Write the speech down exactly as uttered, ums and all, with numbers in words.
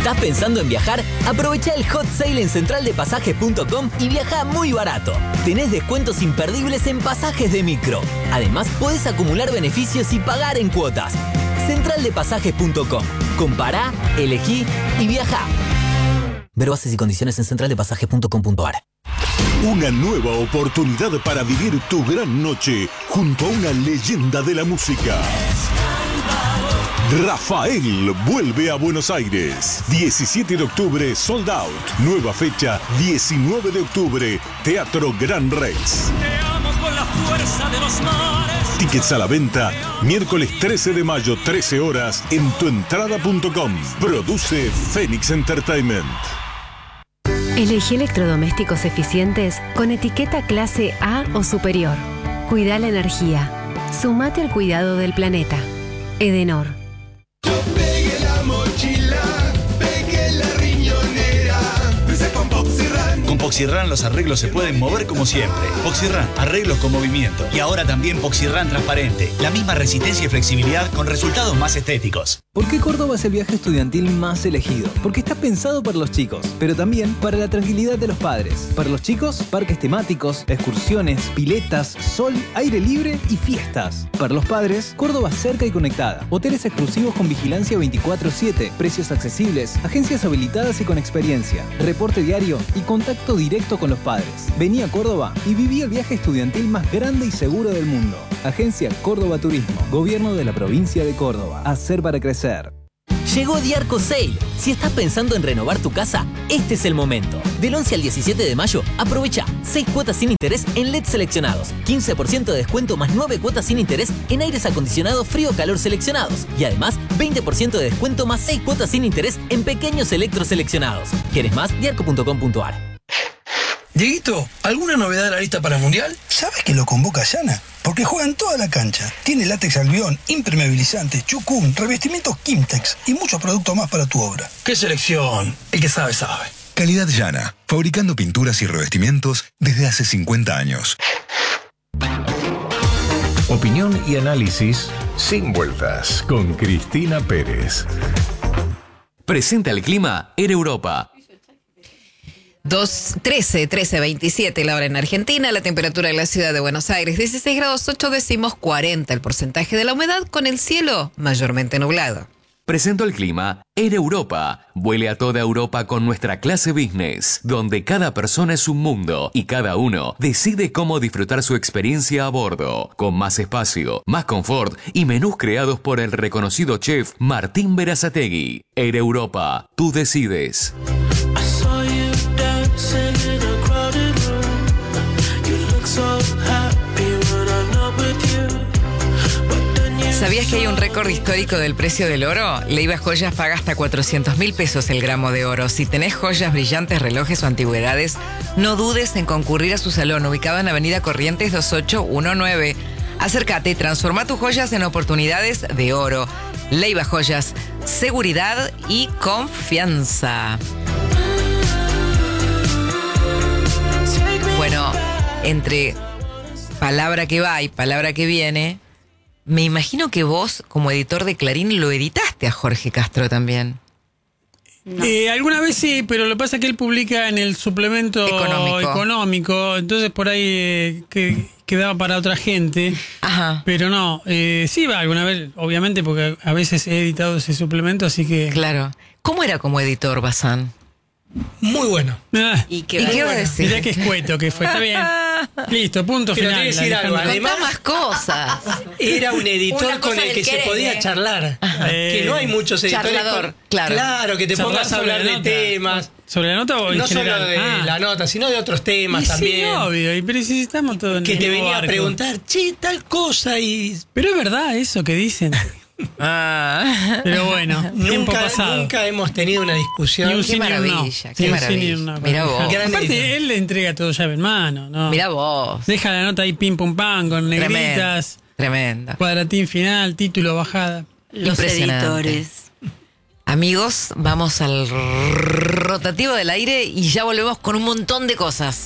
¿Estás pensando en viajar? Aprovecha el hot sale en central de pasajes punto com y viaja muy barato. Tenés descuentos imperdibles en pasajes de micro. Además, podés acumular beneficios y pagar en cuotas. central de pasajes punto com. Compará, elegí y viajá. Ver bases y condiciones en central de pasajes punto com punto a r. Una nueva oportunidad para vivir tu gran noche junto a una leyenda de la música. Rafael vuelve a Buenos Aires. diecisiete de octubre, sold out. Nueva fecha, diecinueve de octubre, Teatro Gran Rex. Te amo con la fuerza de los mares. Tickets a la venta, miércoles trece de mayo, trece horas, en tuentrada punto com. Produce Phoenix Entertainment. Elegí electrodomésticos eficientes con etiqueta clase A o superior. Cuida la energía. Sumate al cuidado del planeta. Edenor. Yo pegué la mochila, pegué la riñonera, empecé con Poxirran. Con Poxirran los arreglos se pueden mover como siempre. Poxirran, arreglos con movimiento. Y ahora también Poxirran transparente. La misma resistencia y flexibilidad con resultados más estéticos. ¿Por qué Córdoba es el viaje estudiantil más elegido? Porque está pensado para los chicos, pero también para la tranquilidad de los padres. Para los chicos, parques temáticos, excursiones, piletas, sol, aire libre y fiestas. Para los padres, Córdoba cerca y conectada. Hoteles exclusivos con vigilancia veinticuatro siete, precios accesibles, agencias habilitadas y con experiencia, reporte diario y contacto directo con los padres. Vení a Córdoba y viví el viaje estudiantil más grande y seguro del mundo. Agencia Córdoba Turismo, Gobierno de la Provincia de Córdoba. Hacer para crecer. Llegó Diarco Sale. Si estás pensando en renovar tu casa, este es el momento. Del once al diecisiete de mayo, aprovecha seis cuotas sin interés en L E D seleccionados, quince por ciento de descuento más nueve cuotas sin interés en aires acondicionados frío-calor seleccionados y además veinte por ciento de descuento más seis cuotas sin interés en pequeños electros seleccionados. ¿Quieres más? diarco punto com punto a r. Dieguito, ¿alguna novedad de la lista para el Mundial? ¿Sabes que lo convoca Yana? Porque juega en toda la cancha. Tiene látex albión, impermeabilizantes, chucún, revestimientos Kimtex y muchos productos más para tu obra. ¡Qué selección! El que sabe, sabe. Calidad Yana, fabricando pinturas y revestimientos desde hace cincuenta años. Opinión y análisis sin vueltas con Cristina Pérez. Presenta el clima en Europa. dos, trece, trece veintisiete la hora en Argentina, la temperatura de la ciudad de Buenos Aires, dieciséis grados ocho décimos, cuarenta el porcentaje de la humedad, con el cielo mayormente nublado. Presento el clima en Europa. Vuele a toda Europa con nuestra clase business, donde cada persona es un mundo y cada uno decide cómo disfrutar su experiencia a bordo, con más espacio, más confort y menús creados por el reconocido chef Martín Berazategui. En Europa, tú decides. ¿Sabías que hay un récord histórico del precio del oro? Leiva Joyas paga hasta cuatrocientos mil pesos el gramo de oro. Si tenés joyas, brillantes, relojes o antigüedades, no dudes en concurrir a su salón, ubicado en Avenida Corrientes dos ocho uno nueve. Acércate y transforma tus joyas en oportunidades de oro. Leiva Joyas, seguridad y confianza. Bueno, entre palabra que va y palabra que viene, me imagino que vos, como editor de Clarín, lo editaste a Jorge Castro también. No. Eh, alguna vez sí, pero lo que pasa es que él publica en el suplemento económico, económico entonces por ahí eh, que, quedaba para otra gente. Ajá. Pero no, eh, sí va alguna vez, obviamente, porque a veces he editado ese suplemento, así que... Claro. ¿Cómo era como editor, Bazán? Muy bueno. Ah, ¿Y qué, ¿Y qué va a decir? Mirá qué escueto que fue, está bien. Listo, punto Pero final. Te voy a decir algo, además, más cosas. Era un editor con el que se podía charlar. Eh, que no hay muchos editores. Charlador, con, claro. Claro, que te pongas a hablar de temas. ¿Sobre la nota o en No general? solo de ah. la nota, sino de otros temas y también. Sí, obvio, y pero si estamos todos en Que el te mismo venía barco. a preguntar, che, tal cosa y... Pero es verdad eso que dicen. Ah. Pero bueno, tiempo nunca, pasado. nunca hemos tenido una discusión. Ni un Qué senior, maravilla, no. qué Ni un maravilla. senior, no. Mirá vos. Aparte, él le entrega todo llave en mano, ¿no? Mirá vos. Deja la nota ahí pim pum pam con negritas. Tremenda. Cuadratín final, título, bajada. Los editores. Amigos, vamos al rotativo del aire y ya volvemos con un montón de cosas.